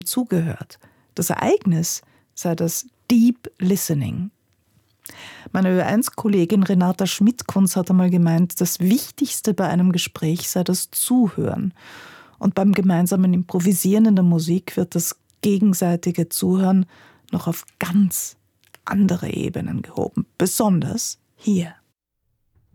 zugehört. Das Ereignis sei das Deep Listening. Meine Ö1-Kollegin Renata Schmidt-Kunz hat einmal gemeint, das Wichtigste bei einem Gespräch sei das Zuhören. Und beim gemeinsamen Improvisieren in der Musik wird das gegenseitige Zuhören noch auf ganz andere Ebenen gehoben. Besonders hier.